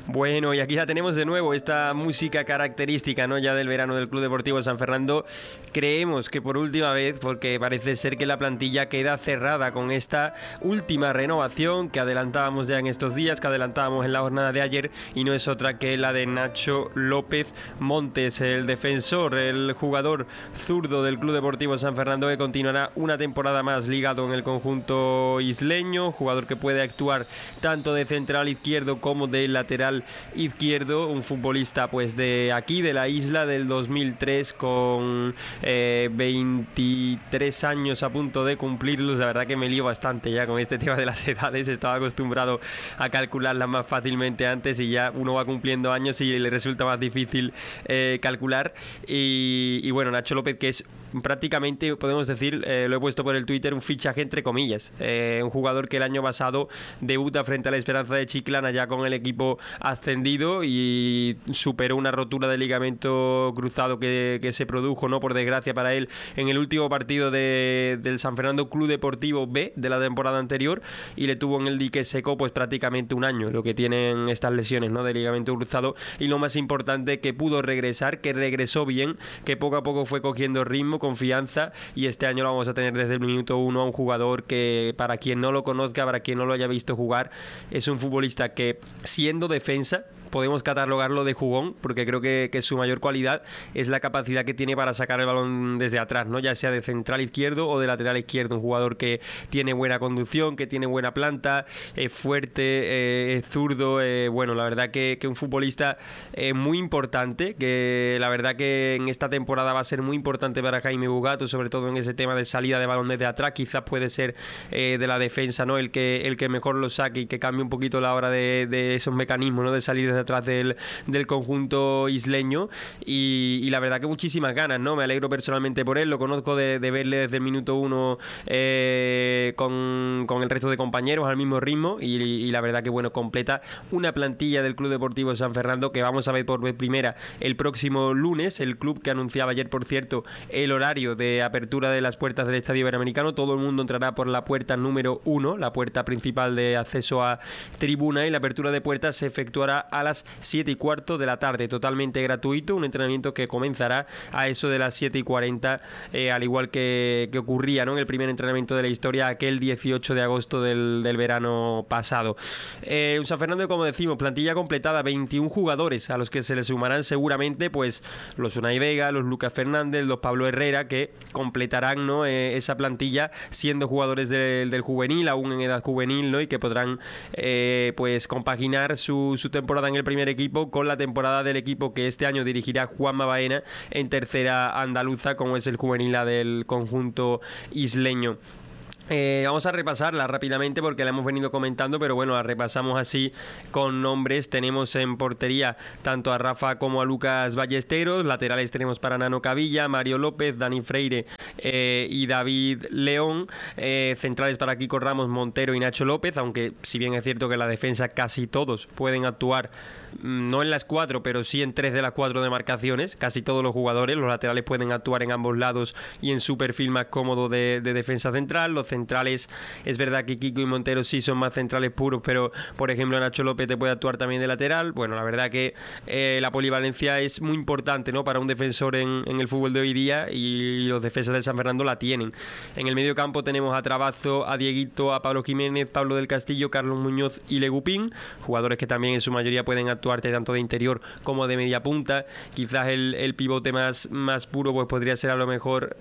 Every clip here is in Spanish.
Bueno, y aquí la tenemos de nuevo, esta música característica, ¿no? Ya del verano del Club Deportivo San Fernando. Creemos que por última vez, porque parece ser que la plantilla queda cerrada con esta última renovación que adelantábamos ya en estos días, que adelantábamos en la jornada de ayer, y no es otra que la de Nacho López Montes, el defensor, el jugador zurdo del Club Deportivo San Fernando, que continuará una temporada más ligado en el conjunto isleño, jugador que puede actuar tanto de central izquierdo como de lateral izquierdo, un futbolista pues de aquí, de la isla, del 2003, con 23 años a punto de cumplirlos. La verdad que me lío bastante ya con este tema de las edades, estaba acostumbrado a calcularlas más fácilmente antes y ya uno va cumpliendo años y le resulta más difícil calcular. Y bueno, Nacho López, que es prácticamente, podemos decir, lo he puesto por el Twitter, un fichaje entre comillas, un jugador que el año pasado debuta frente a la Esperanza de Chiclana ya con el equipo ascendido y superó una rotura de ligamento cruzado que se produjo, no por desgracia para él, en el último partido del San Fernando Club Deportivo B de la temporada anterior, y le tuvo en el dique seco pues prácticamente un año, lo que tienen estas lesiones, ¿no?, de ligamento cruzado. Y lo más importante, que pudo regresar, que regresó bien, que poco a poco fue cogiendo ritmo, confianza, y este año lo vamos a tener desde el minuto uno a un jugador que, para quien no lo conozca, para quien no lo haya visto jugar, es un futbolista que, siendo defensa, podemos catalogarlo de jugón, porque creo que su mayor cualidad es la capacidad que tiene para sacar el balón desde atrás, ¿no?, ya sea de central izquierdo o de lateral izquierdo. Un jugador que tiene buena conducción, que tiene buena planta, es fuerte, es zurdo, bueno, la verdad que un futbolista muy importante, que la verdad que en esta temporada va a ser muy importante para Jaime Bugato, sobre todo en ese tema de salida de balón desde atrás. Quizás puede ser de la defensa, ¿no?, el que mejor lo saque y que cambie un poquito la hora de esos mecanismos, ¿no?, de salir desde atrás del conjunto isleño. Y la verdad que muchísimas ganas, ¿no? Me alegro personalmente por él, lo conozco de verle desde el minuto uno con el resto de compañeros al mismo ritmo, y la verdad que bueno, completa una plantilla del Club Deportivo San Fernando que vamos a ver por vez primera el próximo lunes. El club que anunciaba ayer, por cierto, el horario de apertura de las puertas del Estadio Iberoamericano. Todo el mundo entrará por la puerta número 1, la puerta principal de acceso a tribuna, y la apertura de puertas se efectuará a las 7:15 de la tarde, totalmente gratuito, un entrenamiento que comenzará a eso de las 7:40, al igual que ocurría, ¿no?, en el primer entrenamiento de la historia, aquel 18 de agosto del verano pasado. Un San Fernando, como decimos, plantilla completada, 21 jugadores, a los que se le sumarán seguramente pues los Unai Vega, los Lucas Fernández, los Pablo Herrera, que completarán, ¿no?, esa plantilla, siendo jugadores del juvenil, aún en edad juvenil, ¿no?, y que podrán pues compaginar su temporada en el primer equipo con la temporada del equipo que este año dirigirá Juanma Baena en tercera andaluza, como es el juvenil del conjunto isleño. Vamos a repasarla rápidamente porque la hemos venido comentando, pero bueno, la repasamos así con nombres. Tenemos en portería tanto a Rafa como a Lucas Ballesteros. Laterales tenemos para Nano Cavilla, Mario López, Dani Freire y David León. Centrales para Kiko Ramos, Montero y Nacho López, aunque si bien es cierto que en la defensa casi todos pueden actuar, no en las 4, pero sí en 3 de las 4 demarcaciones. Casi todos los jugadores, los laterales pueden actuar en ambos lados y en su perfil más cómodo de defensa central. Los centrales, es verdad que Kiko y Montero sí son más centrales puros, pero por ejemplo Nacho López te puede actuar también de lateral. Bueno, la verdad que la polivalencia es muy importante, ¿no?, para un defensor en el fútbol de hoy día, y los defensas del San Fernando la tienen. En el medio campo tenemos a Trabazo, a Dieguito, a Pablo Jiménez, Pablo del Castillo, Carlos Muñoz y Legupín, jugadores que también en su mayoría pueden actuarte tanto de interior como de media punta. Quizás el pivote más puro pues podría ser a lo mejor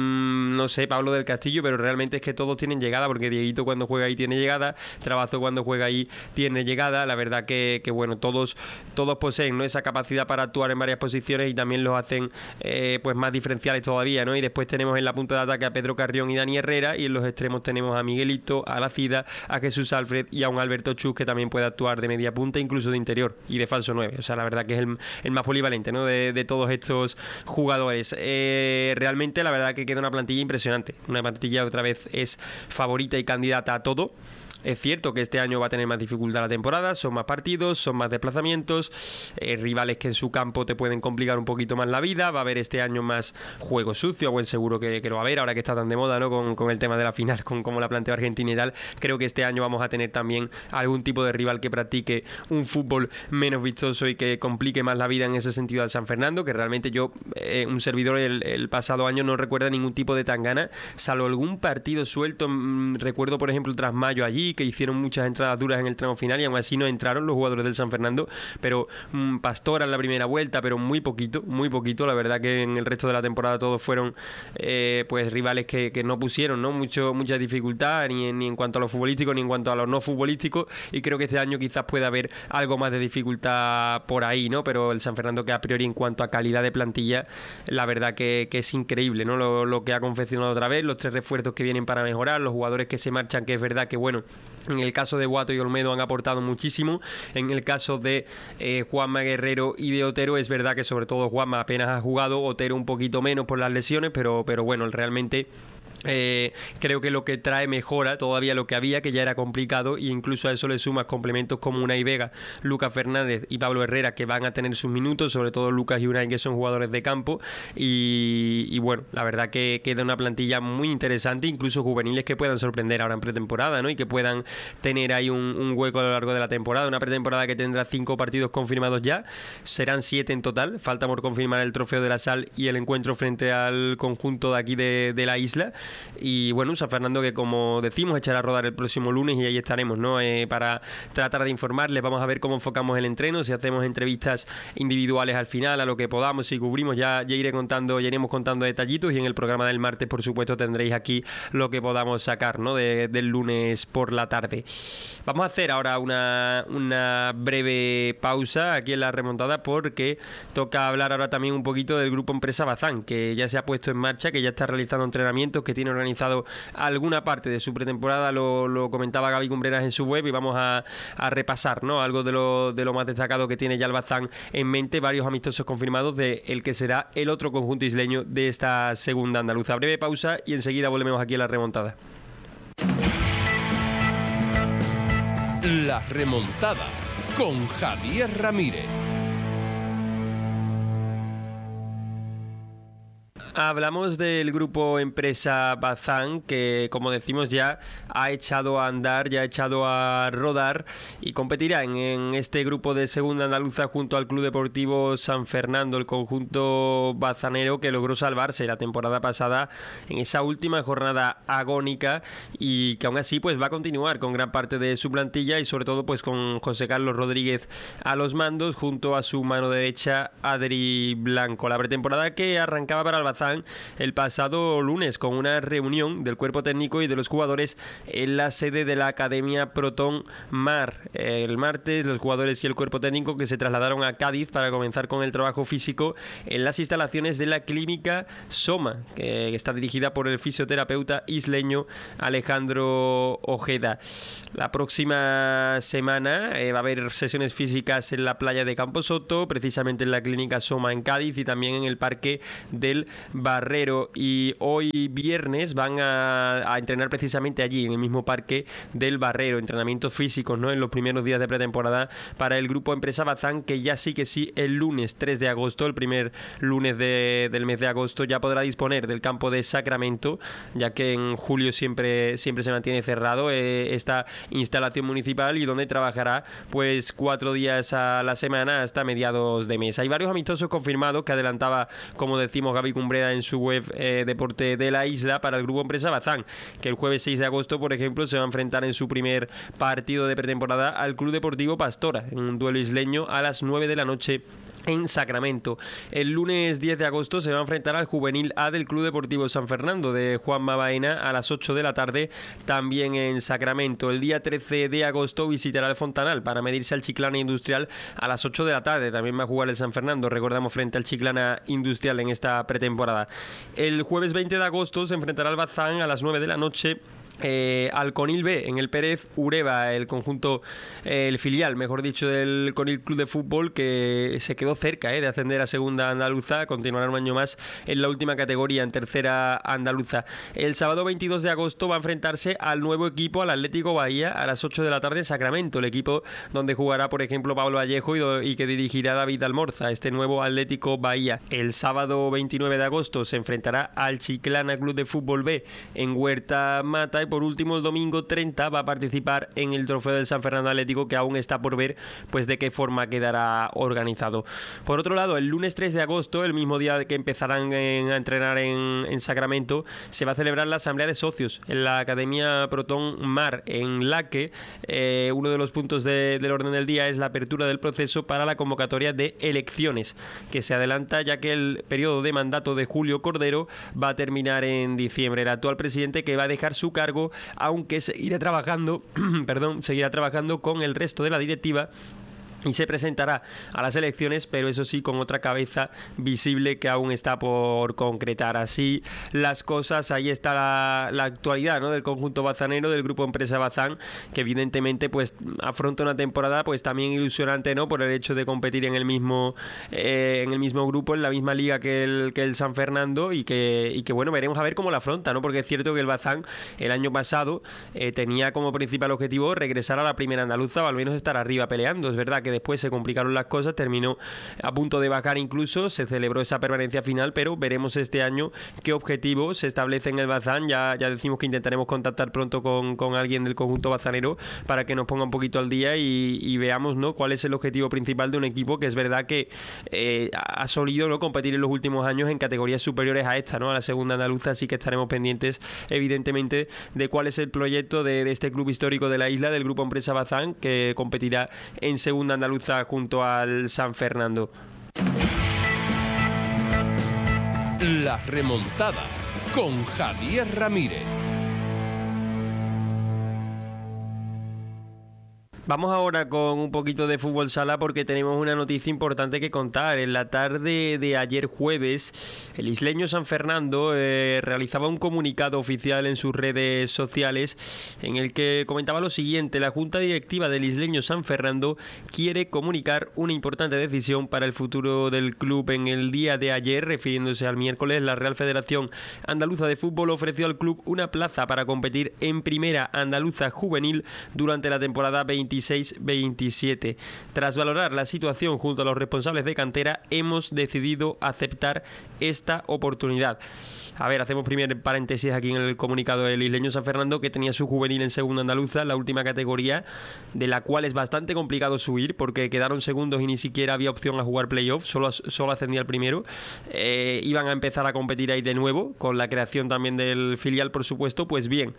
no sé, Pablo del Castillo, pero realmente es que todos tienen llegada, porque Dieguito cuando juega ahí tiene llegada, Trabazo cuando juega ahí tiene llegada. La verdad que bueno, todos poseen, ¿no?, esa capacidad para actuar en varias posiciones, y también los hacen pues más diferenciales todavía, ¿no? Y después tenemos en la punta de ataque a Pedro Carrión y Dani Herrera, y en los extremos tenemos a Miguelito, a La Cida, a Jesús Alfred y a un Alberto Chus, que también puede actuar de media punta, incluso de interior y de falso 9. O sea, la verdad que es el más polivalente, ¿no?, de todos estos jugadores. Realmente la verdad que queda una plantilla impresionante, una plantilla otra vez es favorita y candidata a todo. Es cierto que este año va a tener más dificultad la temporada, son más partidos, son más desplazamientos, rivales que en su campo te pueden complicar un poquito más la vida, va a haber este año más juego sucio, buen seguro que lo va a haber, ahora que está tan de moda, ¿no? Con el tema de la final, con cómo la planteó Argentina y tal. Creo que este año vamos a tener también algún tipo de rival que practique un fútbol menos vistoso y que complique más la vida en ese sentido al San Fernando, que realmente yo, un servidor el pasado año no recuerda ningún tipo de tangana, salvo algún partido suelto. Recuerdo, por ejemplo, tras Mayo allí, que hicieron muchas entradas duras en el tramo final y aún así no entraron los jugadores del San Fernando, pero Pastora en la primera vuelta, pero muy poquito, la verdad que en el resto de la temporada todos fueron pues rivales que no pusieron, ¿no? mucha dificultad ni en cuanto a lo futbolístico ni en cuanto a lo no futbolístico, y creo que este año quizás pueda haber algo más de dificultad por ahí, ¿no? Pero el San Fernando, que a priori en cuanto a calidad de plantilla, la verdad que es increíble, ¿no? Lo que ha confeccionado otra vez, los 3 refuerzos que vienen para mejorar, los jugadores que se marchan, que es verdad que bueno, en el caso de Guato y Olmedo han aportado muchísimo. En el caso de Juanma Guerrero y de Otero, es verdad que sobre todo Juanma apenas ha jugado, Otero un poquito menos por las lesiones, pero bueno, realmente creo que lo que trae mejora todavía lo que había, que ya era complicado, e incluso a eso le sumas complementos como Unai Vega, Lucas Fernández y Pablo Herrera, que van a tener sus minutos, sobre todo Lucas y Unai, que son jugadores de campo, y bueno, la verdad que queda una plantilla muy interesante, incluso juveniles que puedan sorprender ahora en pretemporada, ¿no? Y que puedan tener ahí un hueco a lo largo de la temporada, una pretemporada que tendrá 5 partidos confirmados ya, serán 7 en total, falta por confirmar el Trofeo de la Sal y el encuentro frente al conjunto de aquí de la isla. Y bueno, San Fernando, que como decimos echará a rodar el próximo lunes y ahí estaremos, ¿no? Para tratar de informarles. Vamos a ver cómo enfocamos el entreno, si hacemos entrevistas individuales al final, a lo que podamos, si cubrimos, ya iremos contando detallitos, y en el programa del martes, por supuesto, tendréis aquí lo que podamos sacar, ¿no? Del lunes por la tarde. Vamos a hacer ahora una breve pausa aquí en la remontada, porque toca hablar ahora también un poquito del grupo Empresa Bazán, que ya se ha puesto en marcha, que ya está realizando entrenamientos, que tiene organizado alguna parte de su pretemporada, lo comentaba Gaby Cumbreras en su web, y vamos a repasar, ¿no? Algo de lo más destacado que tiene ya el Bazán en mente, varios amistosos confirmados de el que será el otro conjunto isleño de esta segunda andaluza. Breve pausa y enseguida volvemos aquí a la remontada. La remontada con Javier Ramírez. Hablamos del grupo Empresa Bazán, que como decimos ya ha echado a andar, ya ha echado a rodar y competirá en este grupo de segunda andaluza junto al Club Deportivo San Fernando, el conjunto bazanero que logró salvarse la temporada pasada en esa última jornada agónica, y que aún así pues va a continuar con gran parte de su plantilla, y sobre todo pues con José Carlos Rodríguez a los mandos junto a su mano derecha Adri Blanco. La pretemporada que arrancaba para el Bazán el pasado lunes con una reunión del cuerpo técnico y de los jugadores en la sede de la Academia Proton Mar. El martes los jugadores y el cuerpo técnico que se trasladaron a Cádiz para comenzar con el trabajo físico en las instalaciones de la clínica Soma, que está dirigida por el fisioterapeuta isleño Alejandro Ojeda. La próxima semana va a haber sesiones físicas en la playa de Camposoto, precisamente en la clínica Soma en Cádiz, y también en el parque del Barrero, y hoy viernes van a entrenar precisamente allí en el mismo parque del Barrero, entrenamientos físicos, ¿no? En los primeros días de pretemporada para el grupo Empresa Bazán, que ya sí el lunes 3 de agosto, el primer lunes del mes de agosto, ya podrá disponer del campo de Sacramento, ya que en julio siempre se mantiene cerrado esta instalación municipal, y donde trabajará pues 4 días a la semana hasta mediados de mes. Hay varios amistosos confirmados que adelantaba, como decimos, Gaby Cumbreras en su web Deporte de la Isla, para el grupo Empresa Bazán, que el jueves 6 de agosto, por ejemplo, se va a enfrentar en su primer partido de pretemporada al Club Deportivo Pastora, en un duelo isleño a las 9 de la noche en Sacramento. El lunes 10 de agosto se va a enfrentar al Juvenil A del Club Deportivo San Fernando de Juanma Baena a las 8 de la tarde, también en Sacramento. El día 13 de agosto visitará el Fontanal para medirse al Chiclana Industrial a las 8 de la tarde. También va a jugar el San Fernando, recordamos, frente al Chiclana Industrial en esta pretemporada. El jueves 20 de agosto se enfrentará al Bazán a las 9 de la noche Al Conil B en el Pérez Ureba, el conjunto, el filial, mejor dicho, del Conil Club de Fútbol, que se quedó cerca de ascender a segunda andaluza, continuará un año más en la última categoría, en tercera andaluza. El sábado 22 de agosto va a enfrentarse al nuevo equipo, al Atlético Bahía, a las 8 de la tarde en Sacramento, el equipo donde jugará, por ejemplo, Pablo Vallejo y que dirigirá David Almorza, este nuevo Atlético Bahía. El sábado 29 de agosto se enfrentará al Chiclana Club de Fútbol B en Huerta Mata. Por último, el domingo 30 va a participar en el trofeo del San Fernando Atlético, que aún está por ver pues de qué forma quedará organizado. Por otro lado, el lunes 3 de agosto, el mismo día que empezarán a entrenar en Sacramento, se va a celebrar la asamblea de socios en la Academia Proton Mar en Laque. Uno de los puntos del orden del día es la apertura del proceso para la convocatoria de elecciones, que se adelanta ya que el periodo de mandato de Julio Cordero va a terminar en diciembre. El actual presidente, que va a dejar su cargo, aunque seguirá trabajando con el resto de la directiva y se presentará a las elecciones, pero eso sí, con otra cabeza visible que aún está por concretar. Así las cosas, ahí está la actualidad, ¿no?, del conjunto bazanero, del grupo Empresa Bazán, que evidentemente pues afronta una temporada pues también ilusionante, ¿no?, por el hecho de competir en el mismo grupo, en la misma liga que el San Fernando, y que bueno, veremos a ver cómo la afronta, ¿no?, porque es cierto que el Bazán el año pasado tenía como principal objetivo regresar a la primera andaluza, o al menos estar arriba peleando. Es verdad que después se complicaron las cosas, terminó a punto de bajar, incluso se celebró esa permanencia final, pero veremos este año qué objetivo se establece en el Bazán. Ya decimos que intentaremos contactar pronto con alguien del conjunto bazanero para que nos ponga un poquito al día y veamos, ¿no?, cuál es el objetivo principal de un equipo que es verdad que ha solido, ¿no?, competir en los últimos años en categorías superiores a esta, ¿no?, a la segunda andaluza. Así que estaremos pendientes evidentemente de cuál es el proyecto de este club histórico de la isla, del grupo Empresa Bazán, que competirá en segunda andaluza junto al San Fernando. La remontada con Javier Ramírez. Vamos ahora con un poquito de fútbol sala, porque tenemos una noticia importante que contar. En la tarde de ayer jueves, el isleño San Fernando realizaba un comunicado oficial en sus redes sociales en el que comentaba lo siguiente: la Junta Directiva del isleño San Fernando quiere comunicar una importante decisión para el futuro del club. En el día de ayer, refiriéndose al miércoles, la Real Federación Andaluza de Fútbol ofreció al club una plaza para competir en Primera Andaluza Juvenil durante la temporada 26-27. Tras valorar la situación junto a los responsables de cantera, hemos decidido aceptar esta oportunidad. A ver, hacemos primer paréntesis aquí en el comunicado del isleño San Fernando, que tenía su juvenil en segunda andaluza, la última categoría, de la cual es bastante complicado subir porque quedaron segundos y ni siquiera había opción a jugar playoff, solo ascendía el primero. Iban a empezar a competir ahí de nuevo, con la creación también del filial, por supuesto. Pues bien,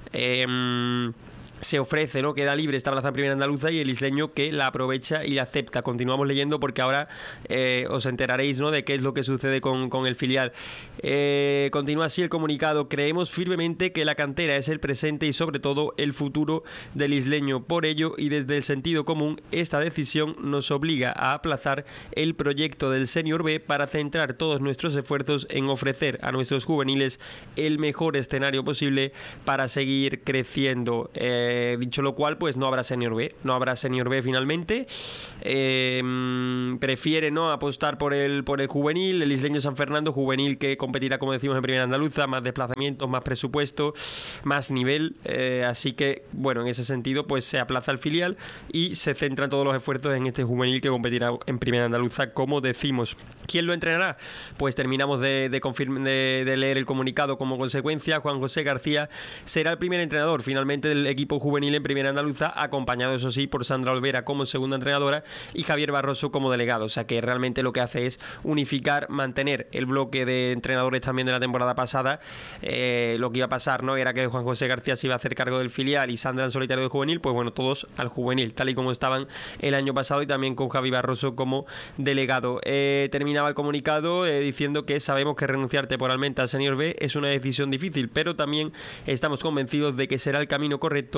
se ofrece, ¿no?, queda libre esta plaza en Primera Andaluza, y el isleño que la aprovecha y la acepta. Continuamos leyendo porque ahora os enteraréis, ¿no?, de qué es lo que sucede con el filial. Continúa así el comunicado: creemos firmemente que la cantera es el presente y sobre todo el futuro del isleño. Por ello, y desde el sentido común, esta decisión nos obliga a aplazar el proyecto del Senior B para centrar todos nuestros esfuerzos en ofrecer a nuestros juveniles el mejor escenario posible para seguir creciendo. Dicho lo cual, pues no habrá Senior B finalmente. Prefiere, ¿no?, apostar por el juvenil, el isleño San Fernando, juvenil que competirá, como decimos, en Primera Andaluza, más desplazamientos, más presupuesto, más nivel. Así que, bueno, en ese sentido, pues se aplaza el filial y se centran todos los esfuerzos en este juvenil que competirá en Primera Andaluza, como decimos. ¿Quién lo entrenará? Pues terminamos de leer el comunicado. Como consecuencia, Juan José García será el primer entrenador finalmente del equipo juvenil en Primera Andaluza, acompañado, eso sí, por Sandra Olvera como segunda entrenadora y Javier Barroso como delegado. O sea que realmente lo que hace es unificar, mantener el bloque de entrenadores también de la temporada pasada. Lo que iba a pasar, ¿no?, era que Juan José García se iba a hacer cargo del filial y Sandra en solitario de juvenil. Pues bueno, todos al juvenil, tal y como estaban el año pasado, y también con Javi Barroso como delegado. Terminaba el comunicado diciendo que sabemos que renunciar temporalmente al Senior B es una decisión difícil, pero también estamos convencidos de que será el camino correcto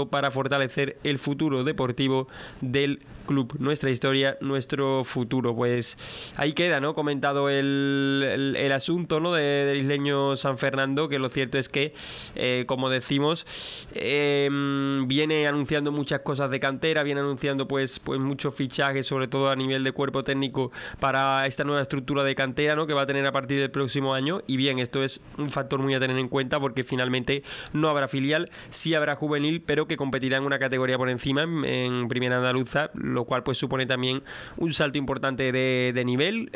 salto para fortalecer el futuro deportivo del club. Nuestra historia, nuestro futuro. Pues ahí queda, ¿no? Comentado el asunto, ¿no? del isleño San Fernando, que lo cierto es que, como decimos, viene anunciando muchas cosas de cantera, viene anunciando pues muchos fichajes, sobre todo a nivel de cuerpo técnico, para esta nueva estructura de cantera, ¿no? que va a tener a partir del próximo año. Y bien, esto es un factor muy a tener en cuenta, porque finalmente no habrá filial, sí habrá juvenil, pero que competirá en una categoría por encima, en Primera Andaluza, lo cual pues supone también un salto importante de nivel.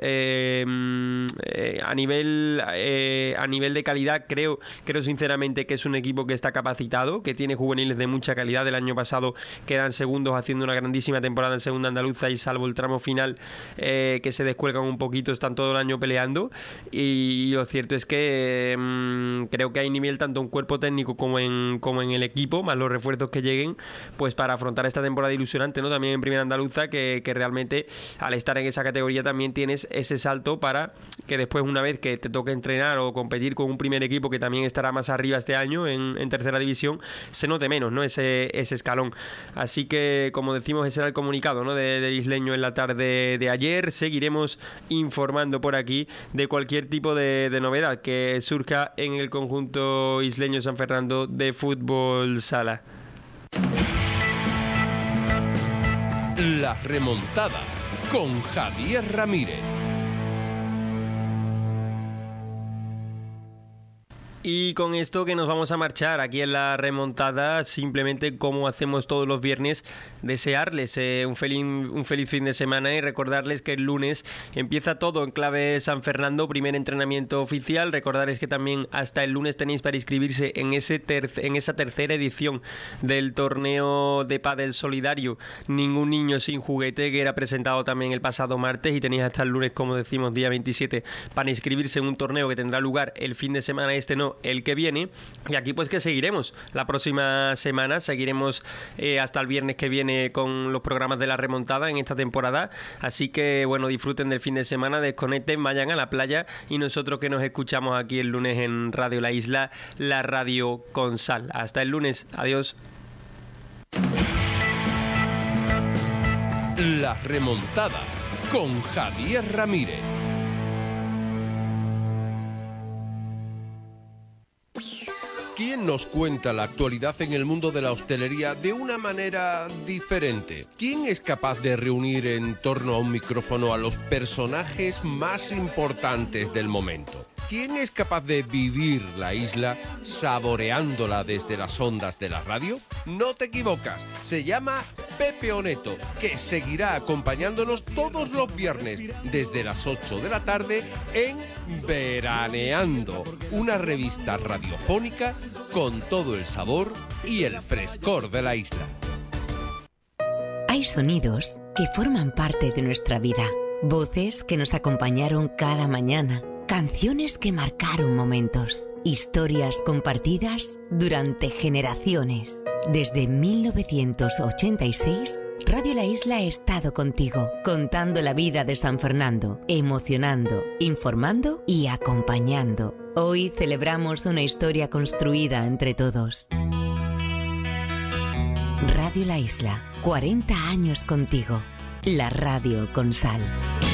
A nivel de calidad, creo sinceramente que es un equipo que está capacitado, que tiene juveniles de mucha calidad. El año pasado quedan segundos haciendo una grandísima temporada en Segunda Andaluza, y salvo el tramo final que se descuelgan un poquito, están todo el año peleando. Y lo cierto es que creo que hay nivel tanto en cuerpo técnico como en el equipo, más los refuerzos que lleguen, pues para afrontar esta temporada ilusionante, ¿no? También en Primera Andaluza, que realmente al estar en esa categoría también tienes ese salto para que después, una vez que te toque entrenar o competir con un primer equipo que también estará más arriba este año en Tercera División, se note menos, ¿no? ese escalón. Así que, como decimos, ese era el comunicado, ¿no? del isleño en la tarde de ayer. Seguiremos informando por aquí de cualquier tipo de novedad que surja en el conjunto isleño San Fernando de fútbol sala. La remontada con Javier Ramírez. Y con esto que nos vamos a marchar aquí en la remontada, simplemente como hacemos todos los viernes, desearles un feliz fin de semana y recordarles que el lunes empieza todo en clave San Fernando, primer entrenamiento oficial. Recordarles que también hasta el lunes tenéis para inscribirse en esa tercera edición del torneo de pádel solidario Ningún Niño Sin Juguete, que era presentado también el pasado martes, y tenéis hasta el lunes, como decimos, día 27, para inscribirse en un torneo que tendrá lugar el fin de semana el que viene. Y aquí pues que seguiremos la próxima semana, seguiremos hasta el viernes que viene con los programas de la remontada en esta temporada. Así que bueno, disfruten del fin de semana, desconecten, vayan a la playa, y nosotros que nos escuchamos aquí el lunes en Radio La Isla, la radio con sal. Hasta el lunes, adiós. La remontada con Javier Ramírez. ¿Quién nos cuenta la actualidad en el mundo de la hostelería de una manera diferente? ¿Quién es capaz de reunir en torno a un micrófono a los personajes más importantes del momento? ¿Quién es capaz de vivir la isla saboreándola desde las ondas de la radio? No te equivocas, se llama Pepe Oneto, que seguirá acompañándonos todos los viernes desde las 8 de la tarde en Veraneando, una revista radiofónica con todo el sabor y el frescor de la isla. Hay sonidos que forman parte de nuestra vida, voces que nos acompañaron cada mañana, canciones que marcaron momentos, historias compartidas durante generaciones. Desde 1986, Radio La Isla ha estado contigo, contando la vida de San Fernando, emocionando, informando y acompañando. Hoy celebramos una historia construida entre todos. Radio La Isla, 40 años contigo. La radio con sal.